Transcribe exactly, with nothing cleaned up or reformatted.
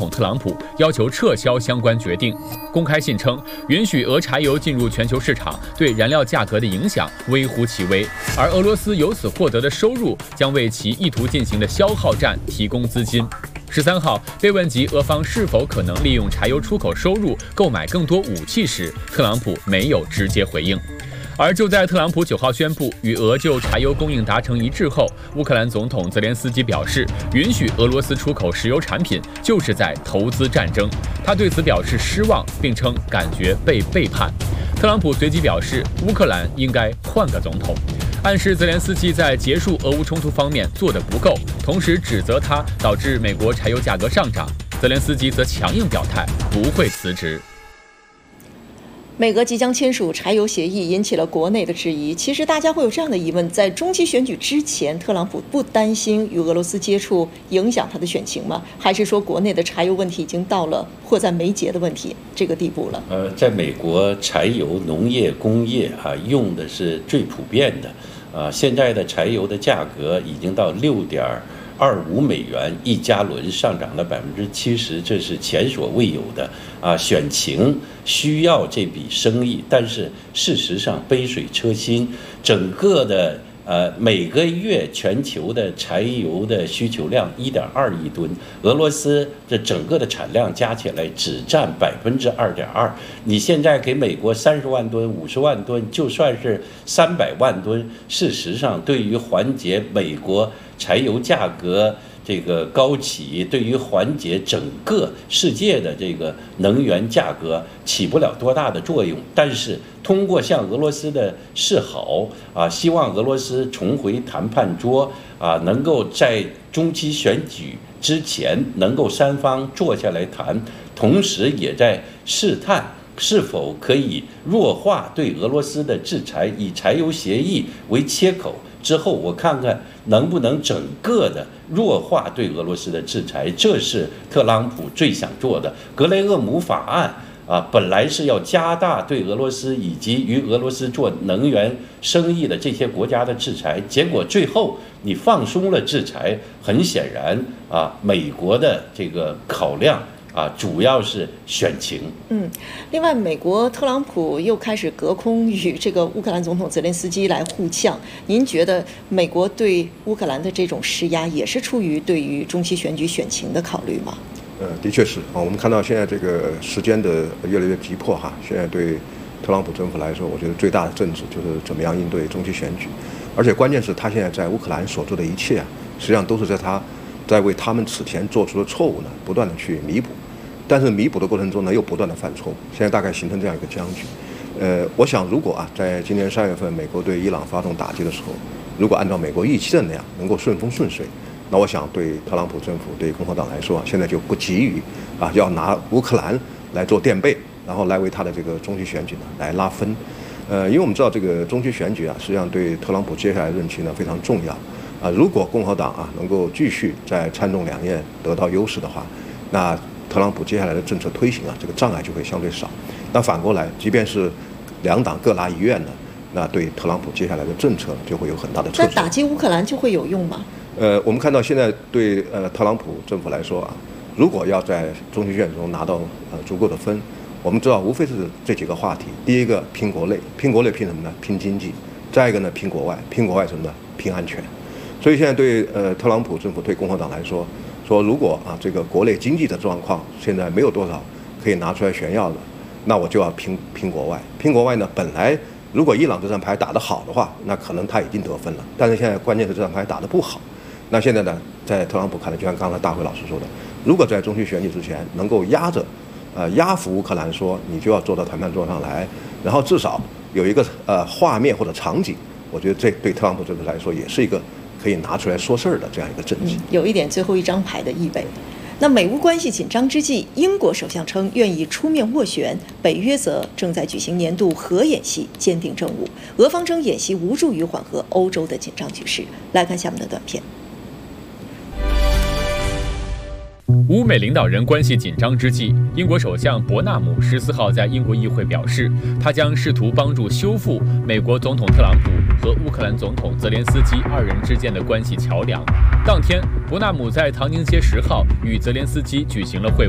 统特朗普要求撤销相关决定。公开信称，允许俄柴油进入全球市场对燃料价格的影响微乎其微，而俄罗斯由此获得的收入将为其意图进行的消耗战提供资金。十三号被问及俄方是否可能利用柴油出口收入购买更多武器时，特朗普没有直接回应。而就在特朗普九号宣布与俄就柴油供应达成一致后，乌克兰总统泽连斯基表示，允许俄罗斯出口石油产品就是在投资战争。他对此表示失望，并称感觉被背叛。特朗普随即表示，乌克兰应该换个总统，暗示泽连斯基在结束俄乌冲突方面做得不够，同时指责他导致美国柴油价格上涨。泽连斯基则强硬表态，不会辞职。 美俄即将签署柴油协议，引起了国内的质疑。其实大家会有这样的疑问：在中期选举之前，特朗普不担心与俄罗斯接触影响他的选情吗？还是说国内的柴油问题已经到了迫在眉睫的问题这个地步了？ 呃，在美国，柴油、农业、工业啊，用的是最普遍的。啊，现在的柴油的价格已经到六点二五美元一加仑，上涨了百分之七十，这是前所未有的啊！选情需要这笔生意，但是事实上杯水车薪，整个的呃每个月全球的柴油的需求量一点二亿吨，俄罗斯这整个的产量加起来只占百分之二点二。你现在给美国三十万吨、五十万吨，就算是三百万吨，事实上对于缓解美国柴油价格这个高企，对于缓解整个世界的这个能源价格起不了多大的作用。但是通过向俄罗斯的示好啊，希望俄罗斯重回谈判桌啊，能够在中期选举之前能够三方坐下来谈，同时也在试探是否可以弱化对俄罗斯的制裁，以柴油协议为切口。之后我看看能不能整个的弱化对俄罗斯的制裁，这是特朗普最想做的。格雷厄姆法案啊，本来是要加大对俄罗斯以及与俄罗斯做能源生意的这些国家的制裁，结果最后你放松了制裁，很显然啊，美国的这个考量啊，主要是选情。 嗯，另外，美国特朗普又开始隔空与这个乌克兰总统泽连斯基来互呛。您觉得美国对乌克兰的这种施压，也是出于对于中期选举选情的考虑吗？ 呃，的确是啊。我们看到现在这个时间的越来越急迫哈。现在对特朗普政府来说，我觉得最大的政治就是怎么样应对中期选举，而且关键是他现在在乌克兰所做的一切啊，实际上都是在他在为他们此前做出的错误呢，不断的去弥补。但是弥补的过程中呢，又不断的犯错误，现在大概形成这样一个僵局。呃，我想如果啊，在今年三月份美国对伊朗发动打击的时候，如果按照美国预期的那样能够顺风顺水，那我想对特朗普政府、对共和党来说啊，现在就不急于啊要拿乌克兰来做垫背，然后来为他的这个中期选举呢来拉分。呃，因为我们知道这个中期选举啊，实际上对特朗普接下来任期呢非常重要。啊，如果共和党啊能够继续在参众两院得到优势的话，那特朗普接下来的政策推行啊，这个障碍就会相对少。那反过来，即便是两党各拿一院呢，那对特朗普接下来的政策就会有很大的侧重。 那打击乌克兰就会有用吗？ 呃，我们看到现在对呃特朗普政府来说啊，如果要在中期选举中拿到呃足够的分，我们知道无非是这几个话题。第一个拼国内，拼国内拼什么呢？拼经济。再一个呢，拼国外，拼国外什么呢？拼安全。所以现在对呃特朗普政府、对共和党来说，说如果啊这个国内经济的状况现在没有多少可以拿出来炫耀的，那我就要拼拼国外。拼国外呢，本来如果伊朗这张牌打得好的话，那可能他已经得分了。但是现在关键是这张牌打得不好。那现在呢，在特朗普看来，就像刚才大辉老师说的，如果在中期选举之前能够压着，呃压服乌克兰，说你就要坐到谈判桌上来，然后至少有一个呃画面或者场景，我觉得这对特朗普政府来说也是一个可以拿出来说事儿的这样一个政绩、 嗯，有一点最后一张牌的意味。那美乌关系紧张之际，英国首相称愿意出面斡旋，北约则正在举行年度核演习，坚定政务。俄方称演习无助于缓和欧洲的紧张局势。来看下面的短片。 乌美领导人关系紧张之际，英国首相伯纳姆十四号在英国议会表示，他将试图帮助修复美国总统特朗普和乌克兰总统泽连斯基二人之间的关系桥梁。当天，伯纳姆在唐宁街十号与泽连斯基举行了会晤。